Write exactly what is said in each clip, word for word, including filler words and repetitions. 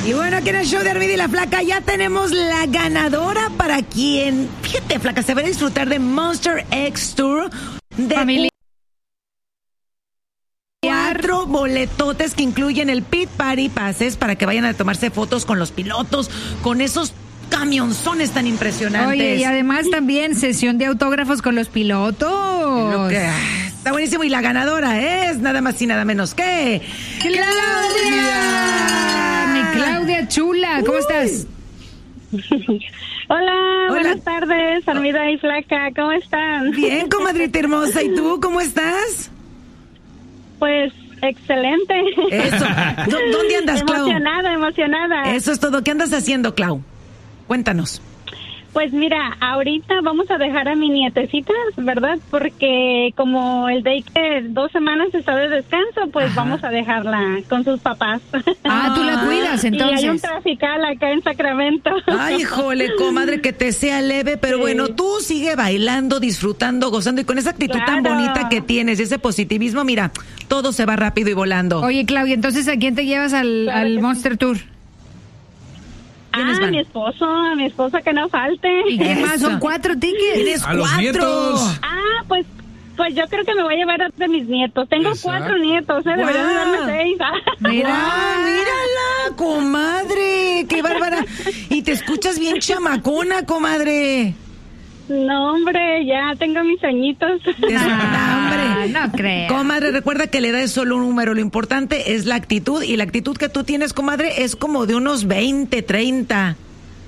Y bueno, aquí en el show de Armida y la Flaca ya tenemos la ganadora para quien, fíjate, Flaca, se va a disfrutar de Monster X Tour de familia. Cuatro boletotes que incluyen el Pit Party Passes para que vayan a tomarse fotos con los pilotos, con esos camionzones tan impresionantes. Oye, y además también sesión de autógrafos con los pilotos. Lo que, está buenísimo. Y la ganadora es nada más y nada menos que ¡Claudia! Mi Claudia chula, ¿cómo Uy. estás? Hola, Hola, buenas tardes, Armida y Flaca, ¿cómo están? Bien, comadrita hermosa. ¿Y tú cómo estás? Pues, excelente. Eso. ¿Dónde andas, Clau? Emocionada, emocionada. Eso es todo. ¿Qué andas haciendo, Clau? Cuéntanos. Pues mira, ahorita vamos a dejar a mi nietecita, ¿verdad? Porque como el daycare dos semanas está de descanso, pues Ajá. vamos a dejarla con sus papás. Ah, tú la cuidas, entonces. Y hay un trafical acá en Sacramento. Ay, jole, comadre, que te sea leve, pero Sí. bueno, tú sigue bailando, disfrutando, gozando y con esa actitud tan Claro. bonita que tienes, ese positivismo, mira, todo se va rápido y volando. Oye, Claudia, entonces, ¿a quién te llevas al, Claro al que Monster Tour? ¿Quiénes Ah, van? mi esposo, a mi esposo que no falte. ¿Y qué Eso. más? Son cuatro tickets. Tienes A los cuatro. nietos. Ah, pues pues yo creo que me voy a llevar a de mis nietos. Tengo Exacto. cuatro nietos, ¿eh? Deberían de Guau. darme seis. Mira. ¡Ah, mírala, comadre! ¡Qué bárbara! Y te escuchas bien chamacona, comadre. No, hombre, ya tengo mis añitos. Es- Ah, hombre. no creo. Comadre, recuerda que la edad es solo un número. Lo importante es la actitud. Y la actitud que tú tienes, comadre, es como de unos veinte, treinta.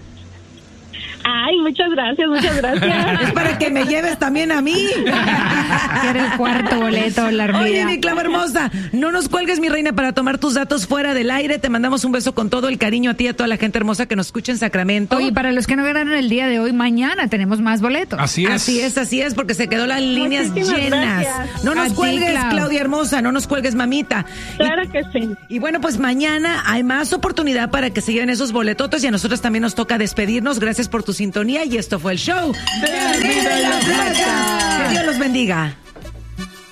Ay, muchas gracias, muchas gracias. Es para que me lleves también a mí. Quiero el cuarto boleto, la Armida. Oye, mi Clau hermosa, no nos cuelgues, mi reina, para tomar tus datos fuera del aire. Te mandamos un beso con todo el cariño a ti y a toda la gente hermosa que nos escucha en Sacramento. Oye, para los que no ganaron el día de hoy, mañana tenemos más boletos. Así es. Así es, así es, porque se quedó las líneas Muchísimas llenas. gracias. No A nos ti, cuelgues, Clau. Claudia hermosa, no nos cuelgues, mamita. Claro que sí. Y, y bueno, pues mañana hay más oportunidad para que se lleven esos boletotes y a nosotros también nos toca despedirnos. Gracias por tu sintonía y esto fue el show de Armida y la Flaca. Que Dios los bendiga.